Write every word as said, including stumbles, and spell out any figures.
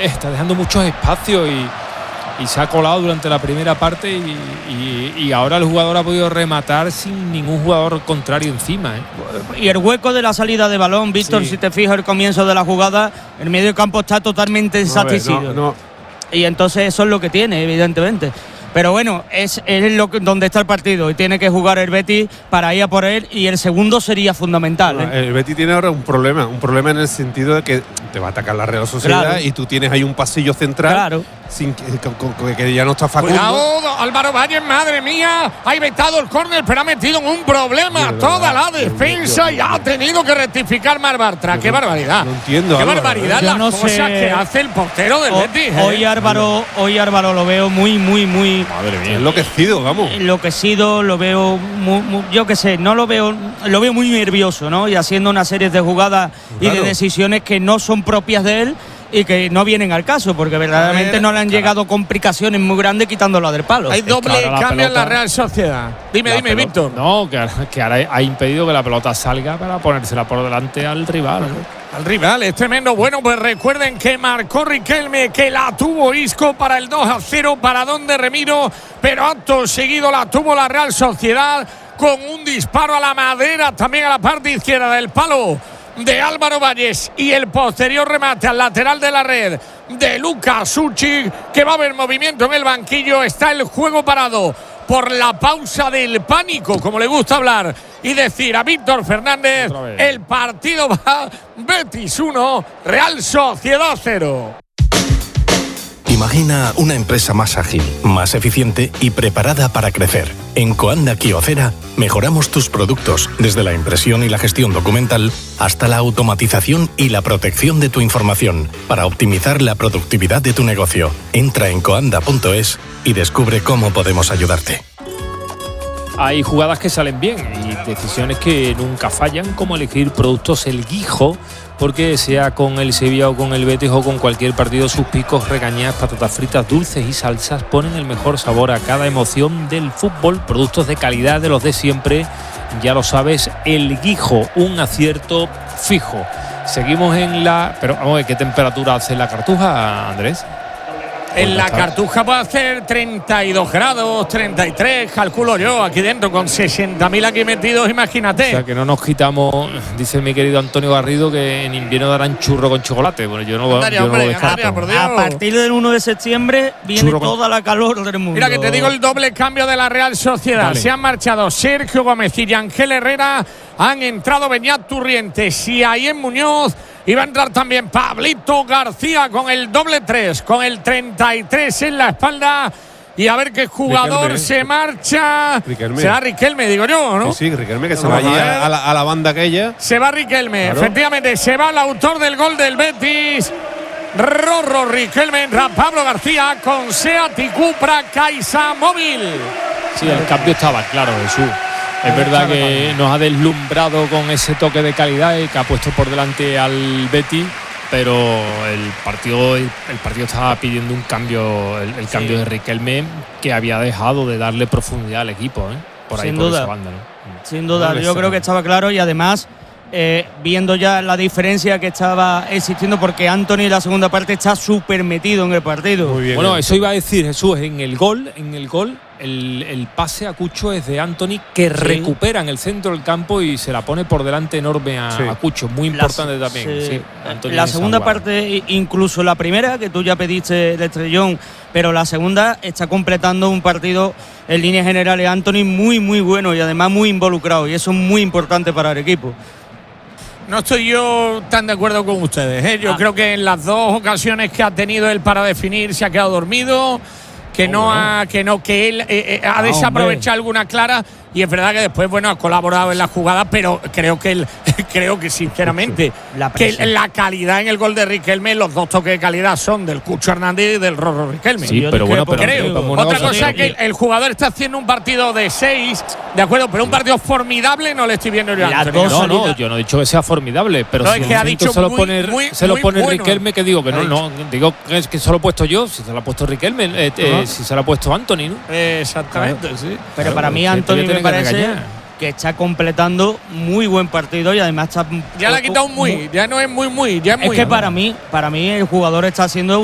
está dejando muchos espacios y y se ha colado durante la primera parte y, y, y ahora el jugador ha podido rematar sin ningún jugador contrario encima, ¿eh? Y el hueco de la salida de balón, Víctor, sí. Si te fijas el comienzo de la jugada, el medio campo está totalmente desabastecido. No, no, no. Y entonces eso es lo que tiene, evidentemente. Pero bueno, es, es lo que, donde está el partido y tiene que jugar el Betis para ir a por él, y el segundo sería fundamental. Bueno, ¿eh? El Betis tiene ahora un problema, un problema en el sentido de que te va a atacar la Real Sociedad, claro, y tú tienes ahí un pasillo central, claro, sin que, con, con, que ya no está Facundo. Cuidado, Álvaro Valle, madre mía, ha inventado el córner, pero ha metido en un problema sí, toda verdad, la defensa y ha tenido que rectificar Mar Bartra. ¡Qué barbaridad! No entiendo. ¡Qué Álvaro, barbaridad las no cosas sé. que hace el portero del o, Betis! ¿eh? Hoy Álvaro, hoy Álvaro lo veo muy, muy, muy… Madre mía, enloquecido, vamos. Enloquecido, lo veo, muy, muy, yo qué sé, no lo veo, lo veo muy nervioso, ¿no? Y haciendo una serie de jugadas claro. y de decisiones que no son propias de él y que no vienen al caso, porque verdaderamente ver, no le han claro. llegado complicaciones muy grandes quitándolo del palo. Hay doble cambio pelota, en la Real Sociedad. Dime, dime, pelota, Víctor. No, que, que ahora ha impedido que la pelota salga para ponérsela por delante al rival, ¿no? Al rival, es tremendo. Bueno, pues recuerden que marcó Riquelme, que la tuvo Isco para el dos a cero, para donde Remiro, pero acto seguido la tuvo la Real Sociedad con un disparo a la madera, también a la parte izquierda del palo de Álvaro Valles, y el posterior remate al lateral de la red de Luka Sučić, que va a haber movimiento en el banquillo. Está el juego parado por la pausa del pánico, como le gusta hablar y decir a Víctor Fernández. El partido va Betis uno, Real Sociedad cero. Imagina una empresa más ágil, más eficiente y preparada para crecer. En Coanda Kyocera mejoramos tus productos desde la impresión y la gestión documental hasta la automatización y la protección de tu información para optimizar la productividad de tu negocio. Entra en coanda punto es y descubre cómo podemos ayudarte. Hay jugadas que salen bien y decisiones que nunca fallan, como elegir productos El Guijo, porque sea con el Sevilla o con el Betis o con cualquier partido, sus picos, regañadas, patatas fritas, dulces y salsas ponen el mejor sabor a cada emoción del fútbol. Productos de calidad, de los de siempre, ya lo sabes, El Guijo, un acierto fijo. Seguimos en la… Pero vamos a ver, ¿qué temperatura hace la Cartuja, Andrés? En la Cartuja puede hacer treinta y dos grados, treinta y tres, calculo yo, aquí dentro, con sesenta mil aquí metidos, imagínate. O sea, que no nos quitamos, dice mi querido Antonio Garrido, que en invierno darán churro con chocolate. Bueno, yo no, Andaria, yo hombre, no lo descarto. Andaria, a partir del uno de septiembre viene churro toda con... la calor del mundo. Mira que te digo el doble cambio de la Real Sociedad. Dale. Se han marchado Sergio Gómez y Ángel Herrera, han entrado Beñat Turrientes y Ayen Muñoz. Y va a entrar también Pablito García con el doble tres, con el treinta y tres en la espalda. Y a ver qué jugador Riquelme. se marcha. Riquelme. Será Riquelme, digo yo, ¿no? Sí, sí, Riquelme, que se va allí a la, a la banda aquella. Se va Riquelme, claro. Efectivamente, se va el autor del gol del Betis. Rorro Riquelme, entra Pablo García con Seat y Cupra Caixa Móvil. Sí, el cambio estaba claro, Jesús. Es verdad que nos ha deslumbrado con ese toque de calidad y que ha puesto por delante al Betis, pero el partido el partido estaba pidiendo un cambio, el, el cambio sí. de Riquelme, que había dejado de darle profundidad al equipo, ¿eh? Por ahí, sin por duda, esa banda, ¿no? Sin duda, yo creo que estaba claro, y además eh, viendo ya la diferencia que estaba existiendo, porque Anthony en la segunda parte está súper metido en el partido. Muy bien, bueno, eso iba a decir Jesús, en el gol, en el gol El, el pase a Cucho es de Anthony, que sí. recupera en el centro del campo y se la pone por delante enorme a, sí. a Cucho, muy importante la, también. Sí. Sí, la segunda parte, incluso la primera, que tú ya pediste de Estrellón, pero la segunda está completando un partido en líneas generales Anthony muy muy bueno y además muy involucrado, y eso es muy importante para el equipo. No estoy yo tan de acuerdo con ustedes, ¿eh? Yo ah. creo que en las dos ocasiones que ha tenido él para definir se ha quedado dormido, que no ha, que no, que él eh, eh, ha desaprovechado alguna clara, y es verdad que después, bueno, ha colaborado en la jugada, pero creo que él, creo que sinceramente la que la calidad en el gol de Riquelme, los dos toques de calidad son del Cucho Hernández y del Rorro Riquelme. Sí, pero bueno, pero creo. Pero otra cosa es que el, el jugador está haciendo un partido de seis, de acuerdo, pero un partido formidable no le estoy viendo yo. No, no, yo no he dicho que sea formidable, pero no, si es que ha dicho se lo muy, pone, muy, se lo pone bueno. Riquelme, que digo que no, no, digo que es que se lo he puesto yo, si se lo ha puesto Riquelme, eh, eh, uh-huh. si se lo ha puesto Anthony, ¿no? Eh, exactamente, claro. sí. Pero claro, para mí Anthony me parece que, que está completando muy buen partido, y además está… Ya le ha quitado un muy, ya no es muy muy, ya es Es muy, que ¿no? para mí, para mí el jugador está haciendo